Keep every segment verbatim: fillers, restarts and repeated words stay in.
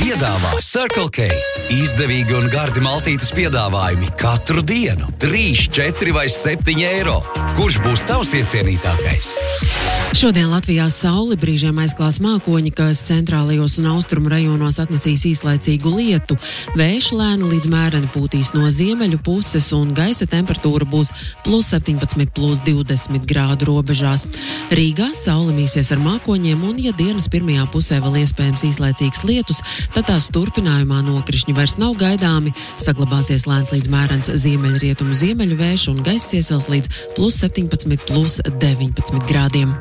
piedāvā Circle K. Izdevīgi un gardi maltītes piedāvājumi katru dienu. trīs, četri vai septiņi eiro. Kurš būs tavs iecienītākais? Šodien Latvijā sauli brīžiem aizklās mākoņi, kas centrālajos un austrumu rajonos atnesīs īslaicīgu lietu. Vējš lēni līdz mēreni pūtīs no ziemeļu puses un gaisa temperatūra būs plus septiņpadsmit, plus divdesmit grādu robežās. Rīgā saule mīsies ar mākoņiem un, ja dienas pirmajā pusē vēl iespējams īslaicīgs lietus, tad tās turpinājumā nokrišņi vairs nav gaidāmi. Saglabāsies lēns līdz mērens ziemeļrietumu ziemeļu vējš un gaiss iesils līdz plus septiņpadsmit, plus deviņpadsmit grādiem.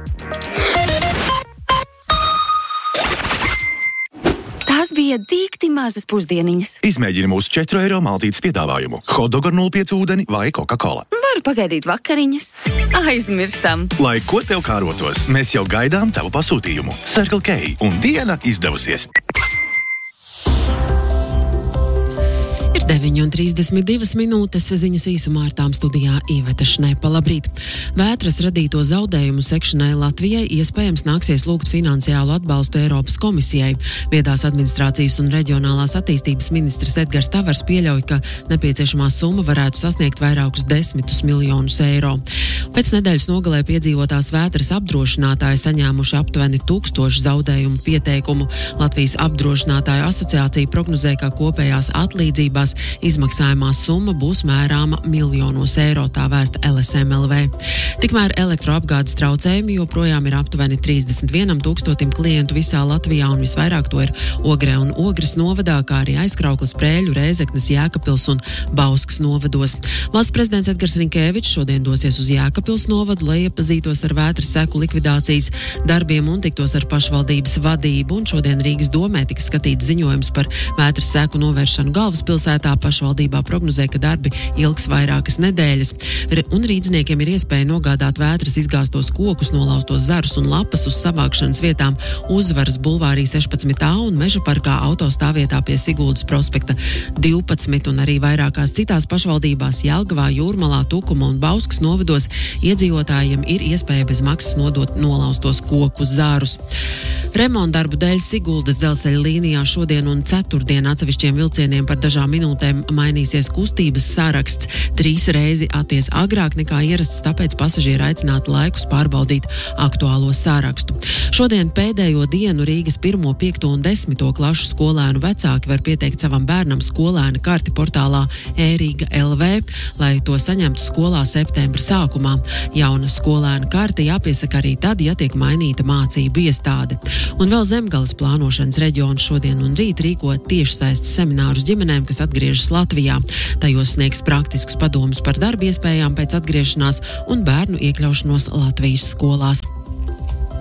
Tās bija dīkti mazas pusdieniņas. Izmēģini mūsu četru eiro maltītes piedāvājumu. Hotdog ar nulle pieci ūdeni vai Coca-Cola. Varu pagaidīt vakariņas. Aizmirstam. Lai ko tev kārotos, mēs jau gaidām tavu pasūtījumu. Circle K un diena izdevusies. Ir deviņi un trīsdesmit divas minūtes, ziņas īsumā ar tām studijā Iveta Šnepa. Labrīt! Vētras radīto zaudējumu sekšanai Latvijai iespējams nāksies lūgt finansiālu atbalstu Eiropas komisijai. Viedās administrācijas un reģionālās attīstības ministrs Edgars Tavars pieļauj, ka nepieciešamā summa varētu sasniegt vairākus desmitus miljonus eiro. Pēc nedēļas nogalē piedzīvotās vētras apdrošinātāji saņēmuši aptuveni tūkstošu zaudējumu pieteikumu. Latvijas apdrošinātāju asociācija prognozē, ka kopējās atlīdzībās izmaksājumā summa būs mērāma miljonos eiro, tā vēsta L S M L V. Tikmēr elektroapgādes traucējumi joprojām ir aptuveni trīsdesmit vienam tūkstotim klientu visā Latvijā un visvairāk to ir Ogrē un Ogres novadā, kā arī Aizkraukles, Prēļu, Rēzeknes, Jēkabpils un Bauskas novados. Valsts prezidents Edgars Rinkēvičs šodien dosies uz Jēkabpils novadu, lai iepazītos ar vētras seku likvidācijas darbiem un tiktos ar pašvaldības vadību. Un šodien Rīgas domē tiks skatīts ziņojums par vētras seku novēršanu galvaspilsētā. Tā pašvaldībā prognozē, ka darbi ilgs vairākas nedēļas. Un rīdzniekiem ir iespēja nogādāt vētras izgāstos kokus, nolaustos zarus un lapas uz savākšanas vietām Uzvaras bulvārī sešpadsmit A un Meža parkā autostāvvietā pie Siguldas prospekta divpadsmit un arī vairākās citās pašvaldībās Jelgavā, Jūrmalā, Tukuma un Bauskas novados iedzīvotājiem ir iespēja bez maksas nodot nolaustos koku zārus. Remontdarbu dēļ Siguldas dzelzceļa līnijā šodien un ceturtdien atsevišķiem vilcieniem par dažām minūtēm mainīsies kustības saraksts. Trīs reizi atties agrāk nekā ierasts, tāpēc pasažieri aicināti laikus pārbaudīt aktuālo sarakstu. Šodien pēdējo dienu Rīgas pirmo, piekto un desmito klašu skolēnu vecāki var pieteikt savam bērnam skolēna karti portālā e-Rīga L V, lai to saņemtu skolā septembra sākumā. Jauna skolēna karti jāpiesaka arī tad, ja tiek mainīta mācību iestāde. Un vēl Zemgales plānošanas reģions šodien un rīt rīko tiešsaistes seminārus ģimenēm, kas atgriežas Latvijā. Tajos sniegs praktiskus padomus par darba iespējām pēc atgriešanās un bērnu iekļaušanos Latvijas skolās.